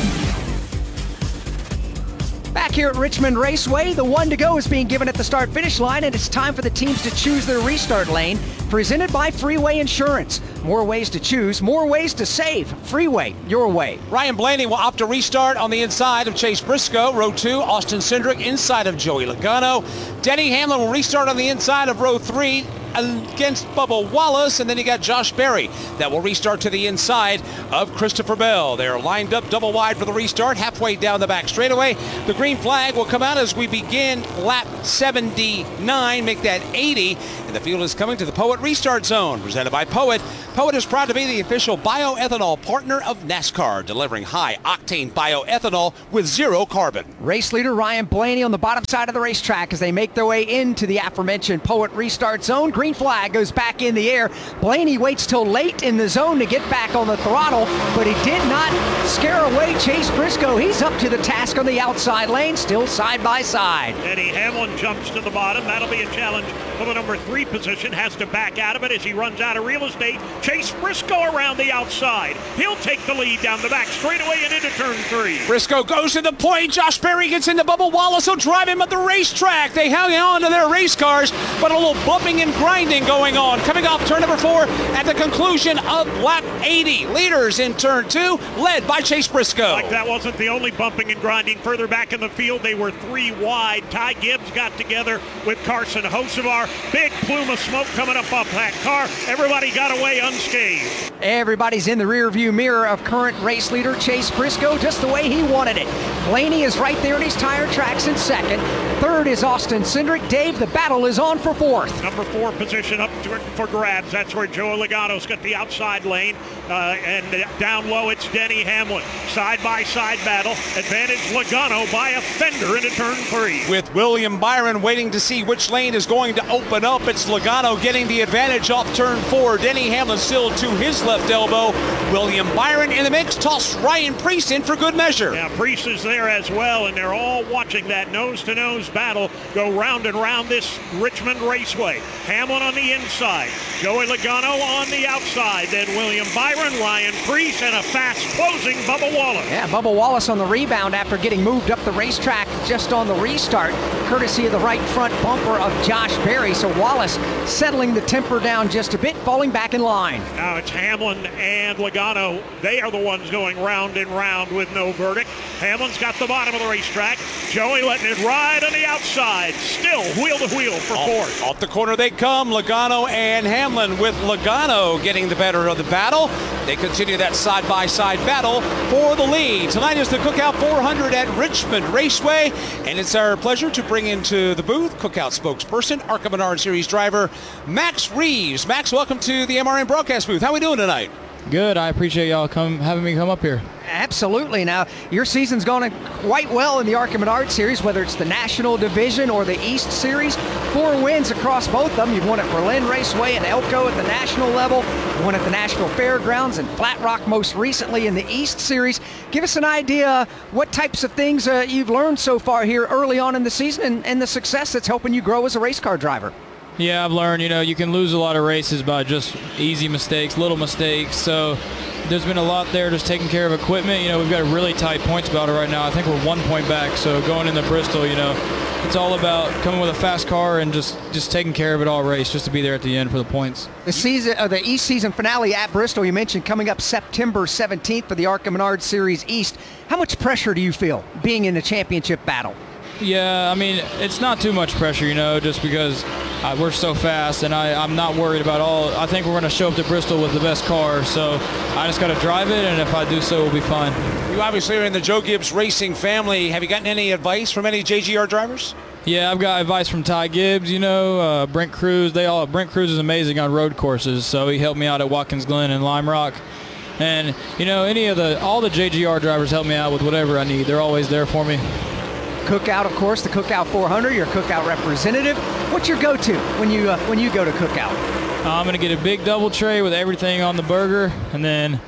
Back here at Richmond Raceway, the one to go is being given at the start-finish line, and it's time for the teams to choose their restart lane, presented by Freeway Insurance. More ways to choose, more ways to save. Freeway, your way. Ryan Blaney will opt to restart on the inside of Chase Briscoe. Row two, Austin Cindric inside of Joey Logano. Denny Hamlin will restart on the inside of row three against Bubba Wallace, and then you got Josh Berry that will restart to the inside of Christopher Bell. They're lined up double wide for the restart, halfway down the back straightaway. The green flag will come out as we begin lap seventy-nine, make that eighty, and the field is coming to the Poet Restart Zone, presented by Poet. Poet is proud to be the official bioethanol partner of NASCAR, delivering high-octane bioethanol with zero carbon. Race leader Ryan Blaney on the bottom side of the racetrack as they make their way into the aforementioned Poet Restart Zone. Green flag goes back in the air. Blaney waits till late in the zone to get back on the throttle, but he did not scare away Chase Briscoe. He's up to the task on the outside lane, still side by side. Denny Hamlin jumps to the bottom. That'll be a challenge for the number three position. Has to back out of it as he runs out of real estate. Chase Briscoe around the outside. He'll take the lead down the back straightaway and into turn three. Briscoe goes to the point. Josh Berry gets into Bubba Wallace. He'll drive him at the racetrack. They hang on to their race cars, but a little bumping and grinding going on. Coming off turn number four at the conclusion of lap eighty. Leaders in turn two, led by Chase Briscoe. Like that wasn't the only bumping and grinding. Further back in the field, they were three wide. Ty Gibbs got together with Carson Hocevar. Big plume of smoke coming up off that car. Everybody got away unscathed. Everybody's in the rearview mirror of current race leader Chase Briscoe, just the way he wanted it. Blaney is right there in his tire tracks in second. Third is Austin Cindric. Dave, the battle is on for fourth. Number four position up for grabs. That's where Joey Logano's got the outside lane. Uh, and down low, it's Denny Hamlin. Side-by-side battle. Advantage Logano by a fender into turn three. With William Byron waiting to see which lane is going to open up, it's Logano getting the advantage off turn four. Denny Hamlin still to his left elbow. William Byron in the mix. Toss Ryan Preece in for good measure. Yeah, Preece is there as well, and they're all watching that nose-to-nose battle go round and round this Richmond Raceway. Hamlin on the inside. Joey Logano on the outside. Then William Byron, Ryan Preece, and a fast-closing Bubba Wallace. Yeah, Bubba Wallace on the rebound after getting moved up the racetrack just on the restart, courtesy of the right front bumper of Josh Berry. So Wallace settling the temper down just a bit, falling back in line. Now it's Hamlin and Logano. They are the ones going round and round with no verdict. Hamlin's got the bottom of the racetrack. Joey letting it ride on the outside. Still wheel to wheel for off, fourth. Off the corner they come, Logano and Hamlin, with Logano getting the better of the battle. They continue that side-by-side battle for the lead. Tonight is the Cookout four hundred at Richmond Raceway, and it's our pleasure to bring into the booth Cookout spokesperson, ARCA Menard Series driver, Max Reeves. Max, welcome to the M R N broadcast booth. How are we doing tonight? Good. I appreciate y'all come having me come up here. Absolutely. Now, your season's gone quite well in the ARCA Menard Series, whether it's the National Division or the East Series. Four wins across both of them. You've won at Berlin Raceway and Elko at the national level. You won at the National Fairgrounds and Flat Rock most recently in the East Series. Give us an idea what types of things uh, you've learned so far here early on in the season and, and the success that's helping you grow as a race car driver. Yeah, I've learned, you know, you can lose a lot of races by just easy mistakes, little mistakes. So there's been a lot there just taking care of equipment. You know, we've got a really tight points battle right now. I think we're one point back. So going into Bristol, you know, it's all about coming with a fast car and just, just taking care of it all race, just to be there at the end for the points. The season, uh, the East season finale at Bristol, you mentioned coming up September seventeenth for the ARCA Menard Series East. How much pressure do you feel being in a championship battle? Yeah, I mean, it's not too much pressure, you know, just because uh, we're so fast, and I, I'm not worried about all. I think we're going to show up to Bristol with the best car, so I just got to drive it, and if I do so, we'll be fine. You obviously are in the Joe Gibbs Racing family. Have you gotten any advice from any J G R drivers? Yeah, I've got advice from Ty Gibbs, you know, uh, Brent Cruz. They all Brent Cruz is amazing on road courses, so he helped me out at Watkins Glen and Lime Rock. And, you know, any of the, all the J G R drivers help me out with whatever I need. They're always there for me. Cookout, of course, the Cookout four hundred, your Cookout representative. What's your go-to when you uh, when you go to Cookout? Uh, I'm going to get a big double tray with everything on the burger, and then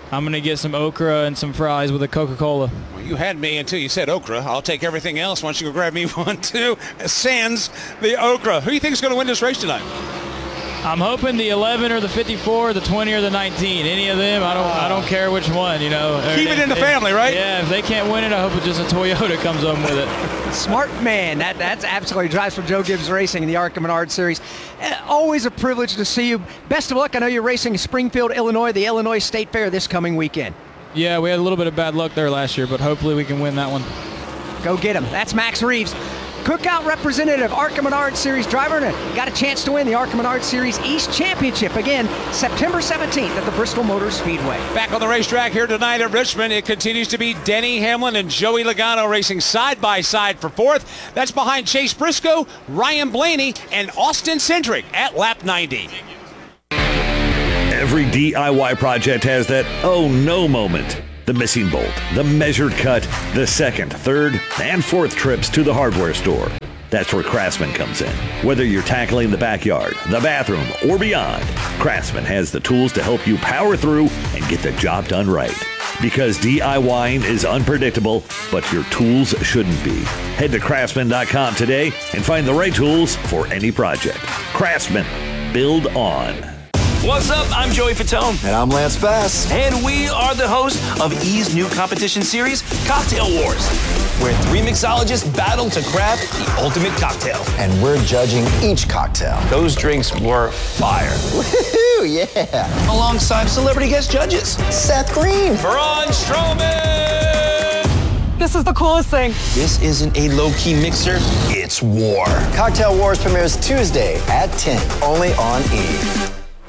I'm going to get some okra and some fries with a Coca-Cola. Well, you had me until you said okra. I'll take everything else. Why don't you go grab me one, too? Sans the okra. Who do you think is going to win this race tonight? I'm hoping the eleven or the fifty-four, the twenty or the nineteen. Any of them, I don't I don't care which one, you know. Keep it in the family, right? Yeah, if they can't win it, I hope it's just a Toyota comes on with it. Smart man. That That's absolutely drives for Joe Gibbs Racing in the ARCA Menard Series. Uh, always a privilege to see you. Best of luck. I know you're racing in Springfield, Illinois, the Illinois State Fair this coming weekend. Yeah, we had a little bit of bad luck there last year, but hopefully we can win that one. Go get him. That's Max Reeves, Cookout representative, ARCA Menard Series driver, and got a chance to win the ARCA Menard Series East Championship again September seventeenth at the Bristol Motor Speedway. Back on the racetrack here tonight at Richmond, it continues to be Denny Hamlin and Joey Logano racing side by side for fourth. That's behind Chase Briscoe, Ryan Blaney, and Austin Cindric at lap ninety. Every D I Y project has that oh no moment. The missing bolt, the measured cut, the second, third, and fourth trips to the hardware store. That's where Craftsman comes in. Whether you're tackling the backyard, the bathroom, or beyond, Craftsman has the tools to help you power through and get the job done right. Because DIYing is unpredictable, but your tools shouldn't be. Head to craftsman dot com today and find the right tools for any project. Craftsman. Build on. What's up? I'm Joey Fatone. And I'm Lance Bass. And we are the hosts of E's new competition series, Cocktail Wars, where three mixologists battle to craft the ultimate cocktail. And we're judging each cocktail. Those drinks were fire. Woohoo, yeah. Alongside celebrity guest judges. Seth Green. Braun Strowman. This is the coolest thing. This isn't a low-key mixer, it's war. Cocktail Wars premieres Tuesday at ten, only on E!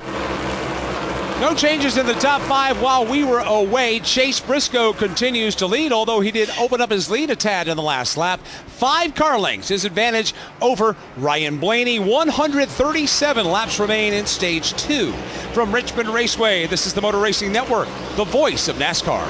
No changes in the top five while we were away. Chase Briscoe continues to lead, although he did open up his lead a tad in the last lap. Five car lengths, his advantage over Ryan Blaney. one hundred thirty-seven laps remain in stage two. From Richmond Raceway, this is the Motor Racing Network, the voice of NASCAR.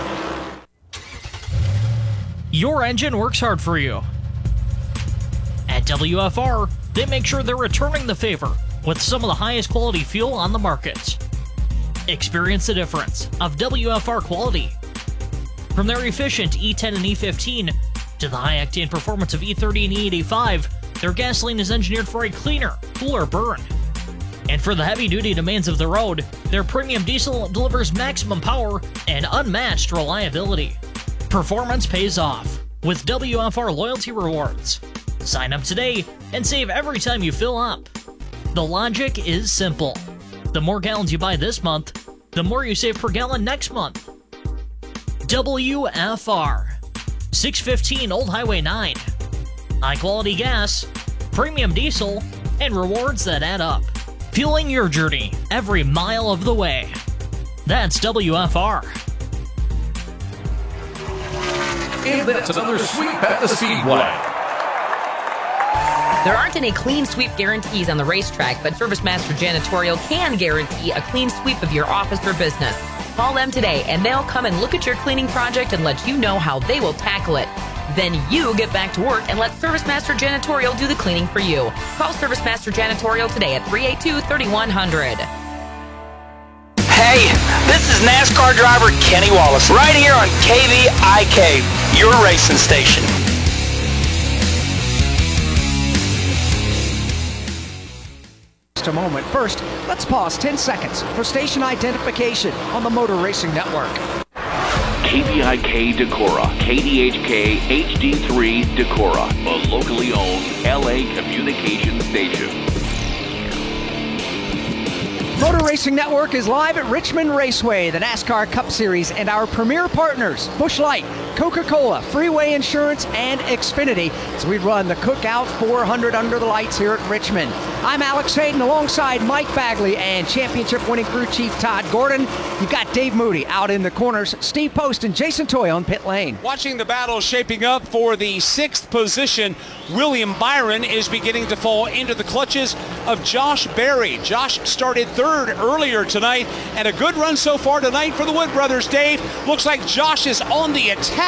Your engine works hard for you. At W F R, they make sure they're returning the favor with some of the highest quality fuel on the market. Experience the difference of W F R quality. From their efficient E ten and E fifteen to the high octane performance of E thirty and E eighty-five, their gasoline is engineered for a cleaner, cooler burn. And for the heavy-duty demands of the road, their premium diesel delivers maximum power and unmatched reliability. Performance pays off with W F R loyalty rewards. Sign up today and save every time you fill up. The logic is simple. The more gallons you buy this month, the more you save per gallon next month. W F R. six fifteen Old Highway nine. High quality gas, premium diesel, and rewards that add up. Fueling your journey every mile of the way. That's W F R. And that's another sweep at the Speedway. There aren't any clean sweep guarantees on the racetrack, but ServiceMaster Janitorial can guarantee a clean sweep of your office or business. Call them today, and they'll come and look at your cleaning project and let you know how they will tackle it. Then you get back to work and let ServiceMaster Janitorial do the cleaning for you. Call ServiceMaster Janitorial today at three eight two, three one zero zero. Hey, this is NASCAR driver Kenny Wallace, right here on K V I K, your racing station. Just a moment. First, let's pause ten seconds for station identification on the Motor Racing Network. K V I K Decorah, K D H K H D three Decorah, a locally owned L A communications station. Motor Racing Network is live at Richmond Raceway, the NASCAR Cup Series, and our premier partners, Busch Light, Coca-Cola, Freeway Insurance, and Xfinity, as we run the Cookout four hundred Under the Lights here at Richmond. I'm Alex Hayden alongside Mike Bagley and championship-winning crew chief Todd Gordon. You've got Dave Moody out in the corners, Steve Post and Jason Toy on pit lane. Watching the battle shaping up for the sixth position, William Byron is beginning to fall into the clutches of Josh Berry. Josh started third earlier tonight, and a good run so far tonight for the Wood brothers. Dave, looks like Josh is on the attack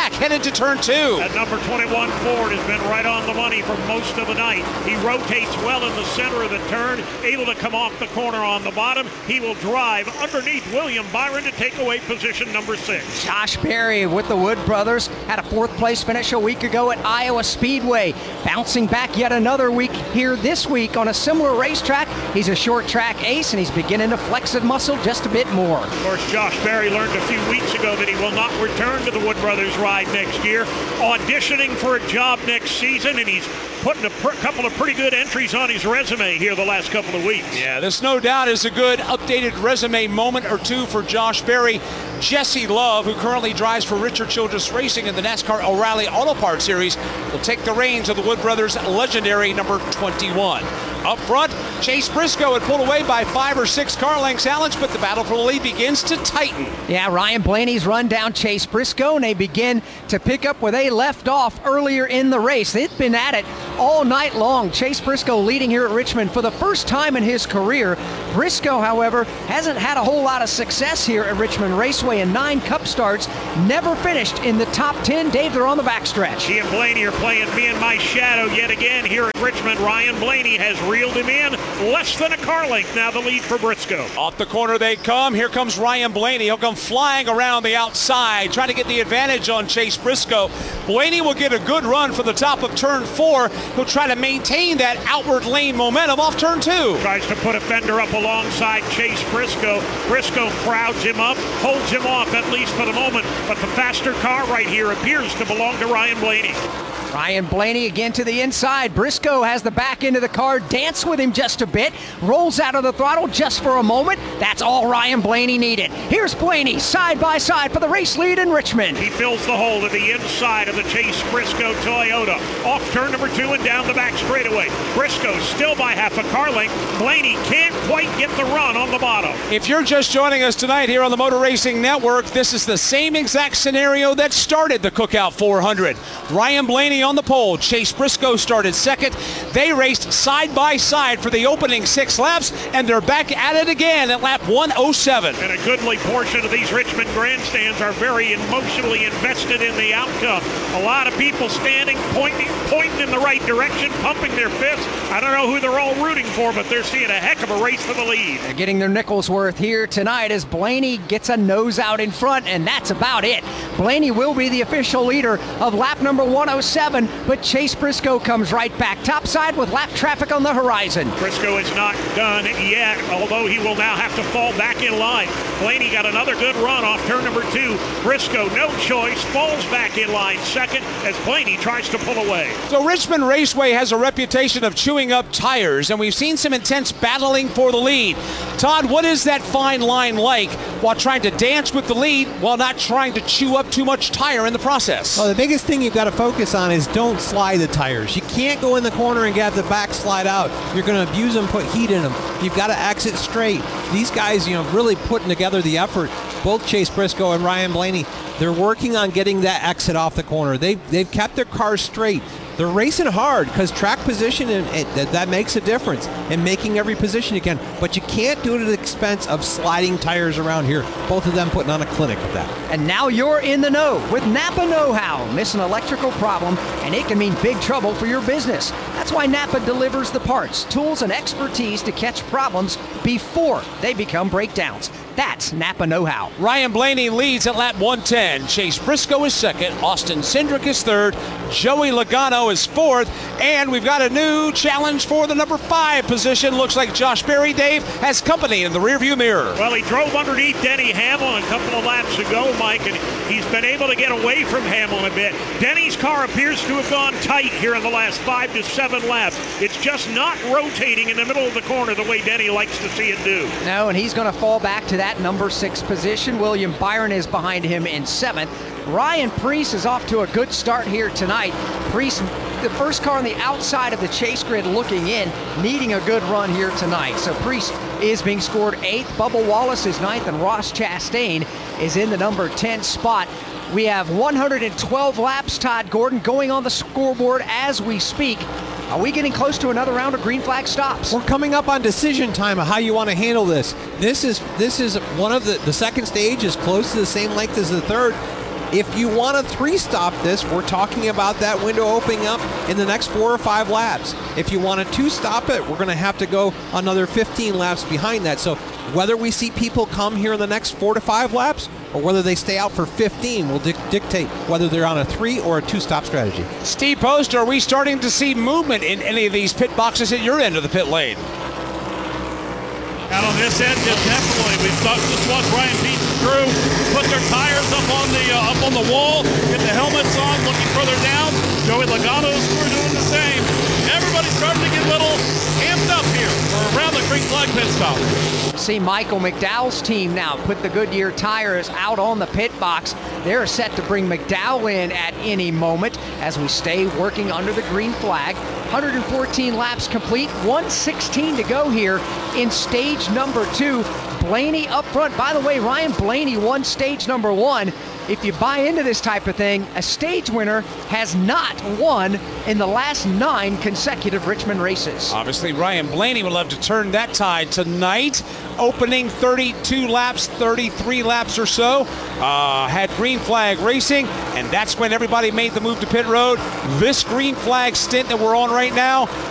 back, headed to turn two. That number twenty-one Ford has been right on the money for most of the night. He rotates well in the center of the turn, able to come off the corner on the bottom. He will drive underneath William Byron to take away position number six. Josh Berry with the Wood Brothers had a fourth place finish a week ago at Iowa Speedway. Bouncing back yet another week here this week on a similar racetrack. He's a short track ace and he's beginning to flex his muscle just a bit more. Of course, Josh Berry learned a few weeks ago that he will not return to the Wood Brothers ride next year. Auditioning for a job next season, and he's putting a pr- couple of pretty good entries on his resume here the last couple of weeks. Yeah, this no doubt is a good updated resume moment or two for Josh Berry. Jesse Love, who currently drives for Richard Childress Racing in the NASCAR O'Reilly Auto Parts Series, will take the reins of the Wood Brothers legendary number twenty-one. Up front, Chase Briscoe had pulled away by five or six car lengths, Alex, but the battle for the lead begins to tighten. Yeah, Ryan Blaney's run down Chase Briscoe, and they begin to pick up where they left off earlier in the race. They've been at it all night long. Chase Briscoe leading here at Richmond for the first time in his career. Briscoe, however, hasn't had a whole lot of success here at Richmond Raceway in nine Cup starts, never finished in the top ten. Dave, they're on the backstretch. He and Blaney are playing me and my shadow yet again here at Richmond. Ryan Blaney has reeled him in less than a car length. Now the lead for Briscoe. Off the corner they come. Here comes Ryan Blaney. He'll come flying around the outside, trying to get the advantage on Chase Briscoe. Blaney will get a good run for the top of turn four. He'll try to maintain that outward lane momentum off turn two. Tries to put a fender up alongside Chase Briscoe. Briscoe crowds him up, holds him off at least for the moment, but the faster car right here appears to belong to Ryan Blaney. Ryan Blaney again to the inside. Briscoe has the back end of the car, dance with him just a bit, rolls out of the throttle just for a moment. That's all Ryan Blaney needed. Here's Blaney side by side for the race lead in Richmond. He fills the hole to the inside of the Chase Briscoe Toyota. Off turn number two and down the back straightaway. Briscoe still by half a car length. Blaney can't quite get the run on the bottom. If you're just joining us tonight here on the Motor Racing Network, this is the same exact scenario that started the Cookout four hundred. Ryan Blaney on the pole. Chase Briscoe started second. They raced side by side for the opening six laps, and they're back at it again at lap one oh seven. And a goodly portion of these Richmond grandstands are very emotionally invested in the outcome. A lot of people standing, pointing, pointing in the right direction, pumping their fists. I don't know who they're all rooting for, but they're seeing a heck of a race for the lead. They're getting their nickels worth here tonight as Blaney gets a nose out in front, and that's about it. Blaney will be the official leader of lap number one oh seven. But Chase Briscoe comes right back topside with lap traffic on the horizon. Briscoe is not done yet, although he will now have to fall back in line. Blaney got another good run off turn number two. Briscoe, no choice, falls back in line second as Blaney tries to pull away. So Richmond Raceway has a reputation of chewing up tires, and we've seen some intense battling for the lead. Todd, what is that fine line like while trying to dance with the lead while not trying to chew up too much tire in the process? Well, the biggest thing you've got to focus on is don't slide the tires. You can't go in the corner and get the back slide out. You're going to abuse them, put heat in them. You've got to exit straight. These guys, you know, really putting together the effort. Both Chase Briscoe and Ryan Blaney, they're working on getting that exit off the corner. They've, they've kept their cars straight. They're racing hard because track position, and, and that, that makes a difference in making every position you can. But you can't do it at the expense of sliding tires around here. Both of them putting on a clinic with that. And now you're in the know with Napa Know-How. Miss an electrical problem, and it can mean big trouble for your business. That's why Napa delivers the parts, tools, and expertise to catch problems before they become breakdowns. That's Napa Know-How. Ryan Blaney leads at lap one ten. Chase Briscoe is second. Austin Cindric is third. Joey Logano is fourth. And we've got a new challenge for the number five position. Looks like Josh Berry, Dave, has company in the rearview mirror. Well, he drove underneath Denny Hamlin a couple of laps ago, Mike, and he's been able to get away from Hamlin a bit. Denny's car appears to have gone tight here in the last five to seven laps. It's just not rotating in the middle of the corner the way Denny likes to see it do. No, and he's going to fall back to that number six position. William Byron is behind him in seventh. Ryan Preece is off to a good start here tonight. Preece, the first car on the outside of the chase grid looking in, needing a good run here tonight. So Preece is being scored eighth. Bubba Wallace is ninth, and Ross Chastain is in the number ten spot. We have one hundred twelve laps, Todd Gordon, going on the scoreboard as we speak. Are we getting close to another round of green flag stops? We're coming up on decision time of how you want to handle this. This is this is one of the, the second stage is close to the same length as the third. If you want to three-stop this, we're talking about that window opening up in the next four or five laps. If you want to two-stop it, we're going to have to go another fifteen laps behind that. So whether we see people come here in the next four to five laps or whether they stay out for fifteen will di- dictate whether they're on a three or a two-stop strategy. Steve Post, are we starting to see movement in any of these pit boxes at your end of the pit lane? Out on this end, yeah, definitely. We've talked, just watched Ryan Pete's crew put their tires up on the uh, up on the wall, get the helmets on, looking further down. Joey Logano's crew doing the same. Everybody's starting to get a little amped up here for around the green flag pit stop. See Michael McDowell's team now put the Goodyear tires out on the pit box. They're set to bring McDowell in at any moment as we stay working under the green flag. one hundred fourteen laps complete, one sixteen to go here in stage number two. Blaney up front. By the way, Ryan Blaney won stage number one. If you buy into this type of thing, a stage winner has not won in the last nine consecutive Richmond races. Obviously, Ryan Blaney would love to turn that tide tonight. Opening thirty-two laps, thirty-three laps or so. Uh, had green flag racing, and that's when everybody made the move to pit road. This green flag stint that we're on right now,